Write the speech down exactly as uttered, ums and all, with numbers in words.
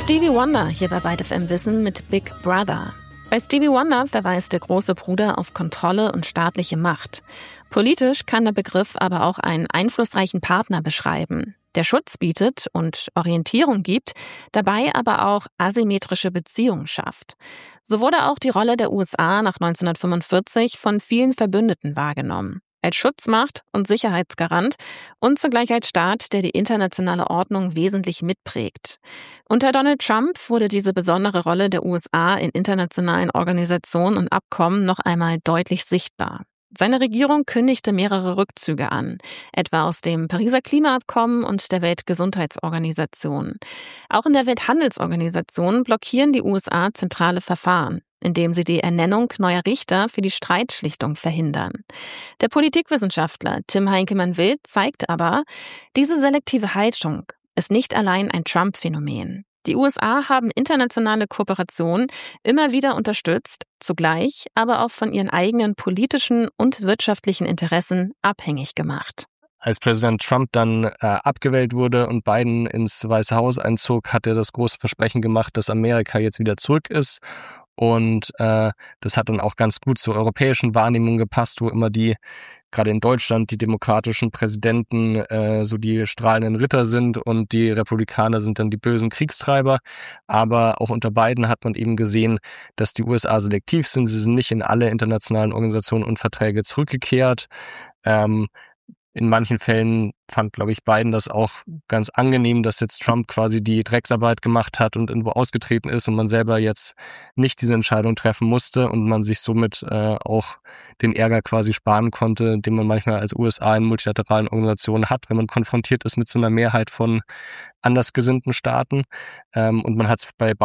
Stevie Wonder hier bei Byte F M Wissen mit Big Brother. Bei Stevie Wonder verweist der große Bruder auf Kontrolle und staatliche Macht. Politisch kann der Begriff aber auch einen einflussreichen Partner beschreiben, der Schutz bietet und Orientierung gibt, dabei aber auch asymmetrische Beziehungen schafft. So wurde auch die Rolle der U S A nach neunzehnhundertfünfundvierzig von vielen Verbündeten wahrgenommen. Als Schutzmacht und Sicherheitsgarant und zugleich als Staat, der die internationale Ordnung wesentlich mitprägt. Unter Donald Trump wurde diese besondere Rolle der U S A in internationalen Organisationen und Abkommen noch einmal deutlich sichtbar. Seine Regierung kündigte mehrere Rückzüge an, etwa aus dem Pariser Klimaabkommen und der Weltgesundheitsorganisation. Auch in der Welthandelsorganisation blockieren die U S A zentrale Verfahren, indem sie die Ernennung neuer Richter für die Streitschlichtung verhindern. Der Politikwissenschaftler Tim Heinckemann-Wild zeigt aber, diese selektive Haltung ist nicht allein ein Trump-Phänomen. Die U S A haben internationale Kooperationen immer wieder unterstützt, zugleich aber auch von ihren eigenen politischen und wirtschaftlichen Interessen abhängig gemacht. Als Präsident Trump dann äh, abgewählt wurde und Biden ins Weiße Haus einzog, hat er das große Versprechen gemacht, dass Amerika jetzt wieder zurück ist. Und äh, das hat dann auch ganz gut zur europäischen Wahrnehmung gepasst, wo immer die, gerade in Deutschland, die demokratischen Präsidenten äh, so die strahlenden Ritter sind und die Republikaner sind dann die bösen Kriegstreiber. Aber auch unter Biden hat man eben gesehen, dass die U S A selektiv sind. Sie sind nicht in alle internationalen Organisationen und Verträge zurückgekehrt. Ähm, In manchen Fällen fand, glaube ich, Biden das auch ganz angenehm, dass jetzt Trump quasi die Drecksarbeit gemacht hat und irgendwo ausgetreten ist und man selber jetzt nicht diese Entscheidung treffen musste und man sich somit äh, auch den Ärger quasi sparen konnte, den man manchmal als U S A in multilateralen Organisationen hat, wenn man konfrontiert ist mit so einer Mehrheit von andersgesinnten Staaten. Ähm, und man hat es bei